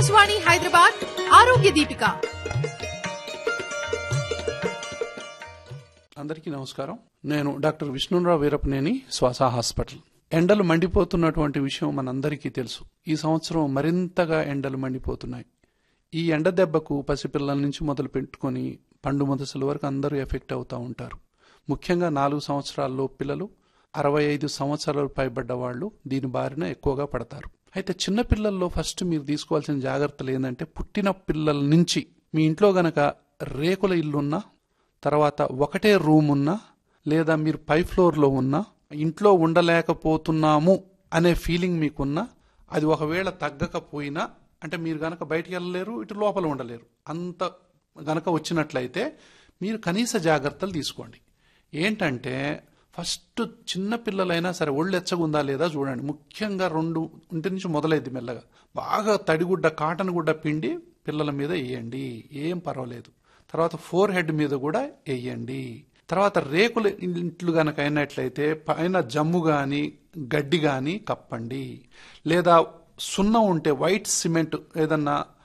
ఆకాశవాణి హైదరాబాద్ ఆరోగ్య దీపిక. అందరికీ నమస్కారం. నేను డాక్టర్ విష్ణురావు వీరపనేని, శ్వాస హాస్పిటల్. ఎండలు మండిపోతున్నటువంటి విషయం మనందరికీ తెలుసు. ఈ సంవత్సరం మరింతగా ఎండలు మండిపోతున్నాయి. ఈ ఎండ దెబ్బకు పసిపిల్లల నుంచి మొదలు పెట్టుకుని పండు ముదసల వరకు అందరూ ఎఫెక్ట్ అవుతూ ఉంటారు. ముఖ్యంగా 4 సంవత్సరాల్లో పిల్లలు, 65 సంవత్సరాలు పైబడ్డ వాళ్ళు దీని బారిన ఎక్కువగా పడతారు. అయితే చిన్నపిల్లల్లో ఫస్ట్ మీరు తీసుకోవాల్సిన జాగ్రత్తలు ఏంటంటే, పుట్టిన పిల్లల నుంచి మీ ఇంట్లో గనక రేకుల ఇల్లున్నా, తర్వాత ఒకటే రూమ్ ఉన్నా, లేదా మీరు పై ఫ్లోర్లో ఉన్నా, ఇంట్లో ఉండలేకపోతున్నాము అనే ఫీలింగ్ మీకున్నా, అది ఒకవేళ తగ్గకపోయినా, అంటే మీరు గనక బయటికి వెళ్ళలేరు, ఇటు లోపల ఉండలేరు, అంత గనక వచ్చినట్లయితే మీరు కనీస జాగ్రత్తలు తీసుకోండి. ఏంటంటే, ఫస్ట్ చిన్న పిల్లలైనా సరే ఒళ్ళు ఎచ్చగుందా లేదా చూడండి. ముఖ్యంగా 2 ఇంటి నుంచి మొదలైద్ది మెల్లగా. బాగా తడిగుడ్డ, కాటన్ గుడ్డ పిండి పిల్లల మీద వేయండి, ఏం పర్వాలేదు. తర్వాత ఫోర్ హెడ్ మీద కూడా వేయండి. తర్వాత రేకుల ఇంట్లు గనక అయినట్లయితే పైన జమ్ము గాని గడ్డి గాని కప్పండి. లేదా సున్నం ఉంటే, వైట్ సిమెంట్ ఏదన్నా